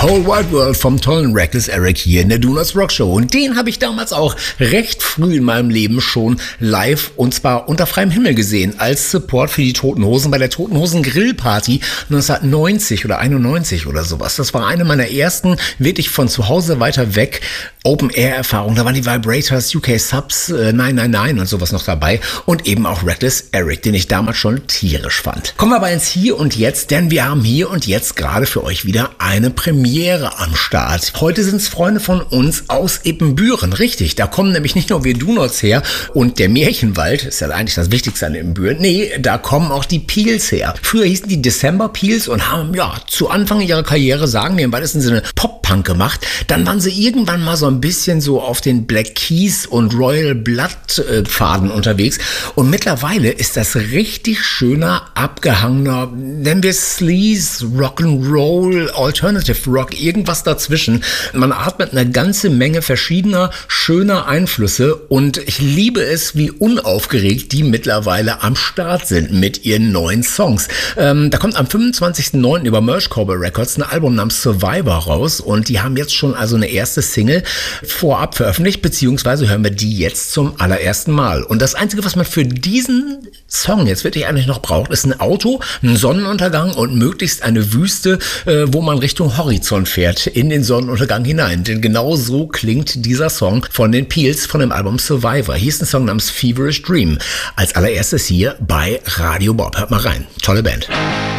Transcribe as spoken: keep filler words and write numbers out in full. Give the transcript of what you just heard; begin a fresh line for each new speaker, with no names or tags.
Whole Wide World vom tollen Reckless Eric hier in der Do Not Rock Show. Und den habe ich damals auch recht früh in meinem Leben schon live und zwar unter freiem Himmel gesehen, als Support für die Toten Hosen bei der Toten Hosen Grillparty neunzehnhundertneunzig oder einundneunzig oder sowas. Das war eine meiner ersten, wirklich von zu Hause weiter weg, Open-Air-Erfahrungen. Da waren die Vibrators, U K Subs, äh, neun neun neun und sowas noch dabei und eben auch Reckless Eric, den ich damals schon tierisch fand. Kommen wir aber ins Hier und Jetzt, denn wir haben hier und jetzt gerade für euch wieder eine Premiere am Start. Heute sind es Freunde von uns aus Ebenbüren, richtig. Da kommen nämlich nicht nur wir Do-Nots her und der Märchenwald, ist ja eigentlich das Wichtigste an Ebenbüren. Nee, da kommen auch die Peels her. Früher hießen die December Peels und haben, ja, zu Anfang ihrer Karriere, sagen wir im weitesten Sinne, Pop-Punk gemacht. Dann waren sie irgendwann mal so ein bisschen so auf den Black Keys und Royal Blood äh, Pfaden unterwegs. Und mittlerweile ist das richtig schöner, abgehangener, nennen wir es Sleaze, Rock'n'Roll, Alternative Rock, irgendwas dazwischen. Man atmet eine ganze Menge verschiedener, schöner Einflüsse und ich liebe es, wie unaufgeregt die mittlerweile am Start sind mit ihren neuen Songs. Ähm, da kommt am fünfundzwanzigsten neunten über Merch Cowboy Records ein Album namens Survivor raus und die haben jetzt schon also eine erste Single vorab veröffentlicht, beziehungsweise hören wir die jetzt zum allerersten Mal. Und das Einzige, was man für diesen Song jetzt wirklich eigentlich noch braucht, ist ein Auto, ein Sonnenuntergang und möglichst eine Wüste, äh, wo man Richtung Horizont fährt, in den Sonnenuntergang hinein. Denn genau so klingt dieser Song von den Peels von dem Album Survivor. Hier ist ein Song namens Feverish Dream. Als allererstes hier bei Radio Bob. Hört mal rein. Tolle Band.